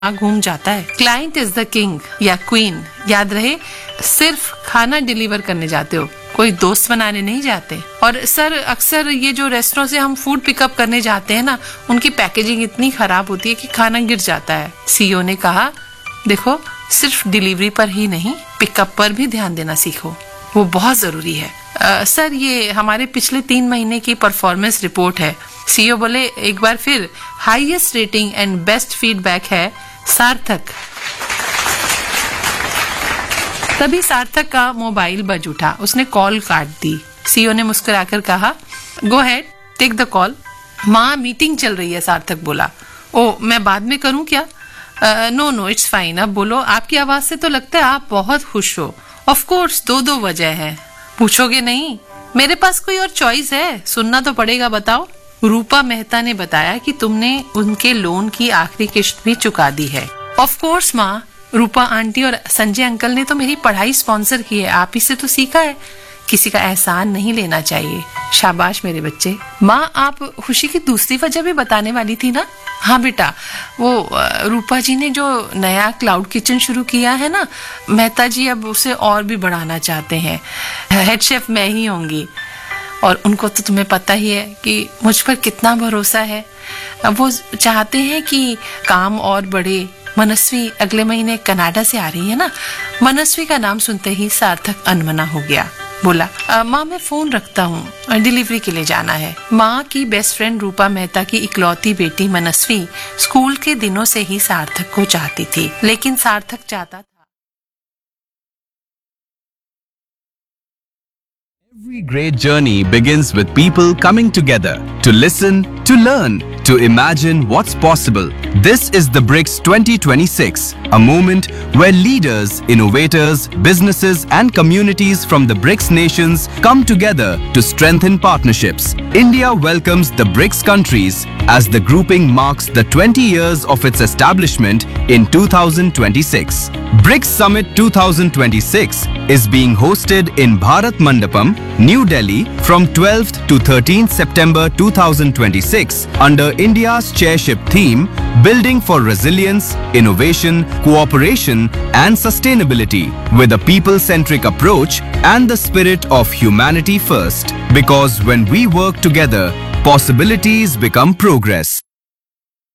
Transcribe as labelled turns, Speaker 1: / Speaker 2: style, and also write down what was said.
Speaker 1: घूम जाता है। क्लाइंट इज द किंग या क्वीन, याद रहे, सिर्फ खाना डिलीवर करने जाते हो, कोई दोस्त बनाने नहीं जाते। और सर, अक्सर ये जो रेस्टोरेंट से हम फूड पिकअप करने जाते हैं ना, उनकी पैकेजिंग इतनी खराब होती है कि खाना गिर जाता है। सीईओ ने कहा, देखो, सिर्फ डिलीवरी पर ही नहीं, पिकअप पर भी ध्यान देना सीखो, वो बहुत जरूरी है। सर, ये हमारे पिछले 3 महीने की परफॉर्मेंस रिपोर्ट है। सीईओ बोले, एक बार फिर highest rating and best feedback है सार्थक। तभी सार्थक का मोबाइल बज उठा, उसने कॉल काट दी। सीईओ ने मुस्कुराकर कहा, गो हेड, टेक द कॉल। माँ, मीटिंग चल रही है, सार्थक बोला। ओ, मैं बाद में करूं क्या? No, it's fine. अब बोलो, आपकी आवाज से तो लगता है आप बहुत खुश हो। ऑफ कोर्स, 2 वजह है। पूछोगे नहीं? मेरे पास कोई और चॉइस है? सुनना तो पड़ेगा, बताओ। रूपा मेहता ने बताया कि तुमने उनके लोन की आखिरी किश्त भी चुका दी है। ऑफ कोर्स माँ, रूपा आंटी और संजय अंकल ने तो मेरी पढ़ाई स्पॉन्सर की है, आप ही से तो सीखा है। किसी का एहसान नहीं लेना चाहिए। शाबाश मेरे बच्चे। माँ, आप खुशी की दूसरी वजह भी बताने वाली थी ना? हाँ बेटा, वो रूपा जी ने जो नया क्लाउड किचन शुरू किया है ना, मेहता जी अब उसे और भी बढ़ाना चाहते हैं। हेड शेफ मैं ही होंगी, और उनको तो तुम्हें पता ही है कि मुझ पर कितना भरोसा है। वो चाहते हैं कि काम और बढ़े। मनस्वी अगले महीने कनाडा से आ रही है ना। मनस्वी का नाम सुनते ही सार्थक अनमना हो गया। बोला, माँ, मैं फोन रखता हूँ, डिलीवरी के लिए जाना है। माँ की बेस्ट फ्रेंड रूपा मेहता की इकलौती बेटी मनस्वी स्कूल के दिनों से ही सार्थक को चाहती थी, लेकिन सार्थक चाहता था।
Speaker 2: Every great journey begins with people coming together to listen, to learn, to imagine what's possible. This is the BRICS 2026, a moment where leaders, innovators, businesses and communities from the BRICS nations come together to strengthen partnerships. India welcomes the BRICS countries as the grouping marks the 20 years of its establishment in 2026. BRICS Summit 2026 is being hosted in Bharat Mandapam, New Delhi from 12th to 13th September 2026 under India's chairship theme Building for Resilience, Innovation, Cooperation and Sustainability with a people-centric approach and the spirit of humanity first. Because when we work together, possibilities become progress.